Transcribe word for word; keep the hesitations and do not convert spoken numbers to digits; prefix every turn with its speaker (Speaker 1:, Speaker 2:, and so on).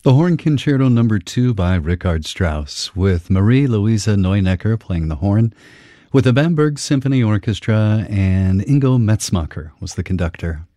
Speaker 1: The Horn Concerto Number two by Richard Strauss, with Marie-Louise Neunecker playing the horn, with the Bamberg Symphony Orchestra, and Ingo Metzmacher was the conductor.